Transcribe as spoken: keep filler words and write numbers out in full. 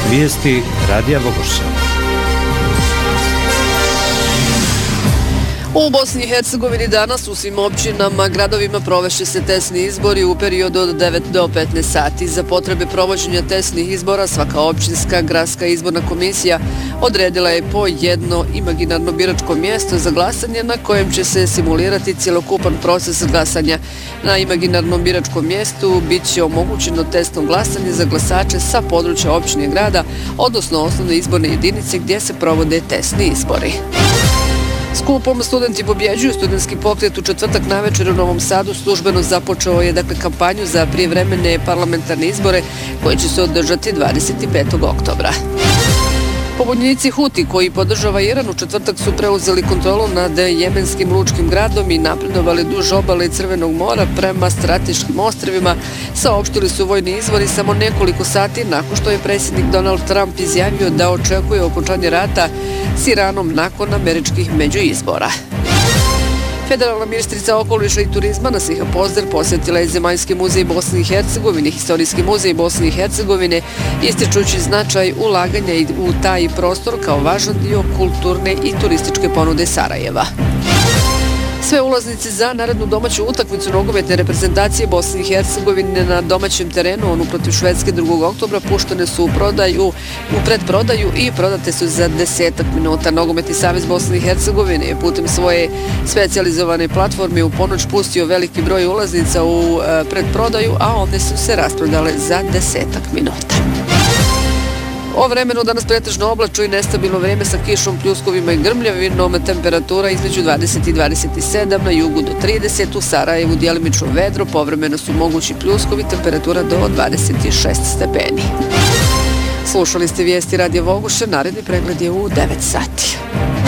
Vijesti Radija Vogošća. U Bosni i Hercegovini danas u svim općinama, gradovima provešće se testni izbori u periodu od devet do petnaest sati. Za potrebe provođenja testnih izbora svaka općinska gradska izborna komisija odredila je po jedno imaginarno biračko mjesto za glasanje na kojem će se simulirati cjelokupan proces glasanja. Na imaginarnom biračkom mjestu bit će omogućeno testno glasanje za glasače sa područja općine grada, odnosno osnovne izborne jedinice gdje se provode testni izbori. Skupom Studenti pobjeđuju studentski pokret u četvrtak navečer u Novom Sadu službeno započeo je dakle kampanju za prijevremene parlamentarne izbore koje će se održati dvadeset petog oktobra. Pobunjenici Huti koji podržava Iran u četvrtak su preuzeli kontrolu nad jemenskim lučkim gradom i napredovali duž obale Crvenog mora prema strateškim ostrvima, saopštili su vojni izvori samo nekoliko sati nakon što je predsjednik Donald Trump izjavio da očekuje okončanje rata s Iranom nakon američkih međuizbora. Federalna ministrica okoliša i turizma Nasiha Pozder posjetila je Zemaljski muzej Bosne i Hercegovine, Historijski muzej Bosne i Hercegovine, ističući značaj ulaganja u taj prostor kao važan dio kulturne i turističke ponude Sarajeva. Sve ulaznice za narednu domaću utakmicu nogometne reprezentacije Bosne i Hercegovine na domaćem terenu, onu protiv Švedske drugog oktobra, puštene su u prodaju, u predprodaju i prodate su za desetak minuta. Nogometni savez Bosne i Hercegovine je putem svoje specijalizovane platforme u ponoć pustio veliki broj ulaznica u predprodaju, a one su se rasprodale za desetak minuta. O vremenu danas pretežno oblačno i nestabilno vrijeme sa kišom, pljuskovima i grmljavinom, temperatura između dvadeset i dvadeset sedam, na jugu do trideset, u Sarajevu djelimično vedro, povremeno su mogući pljuskovi, temperatura do dvadeset šest stepeni. Slušali ste vijesti Radija Vogošća, naredni pregled je u devet sati.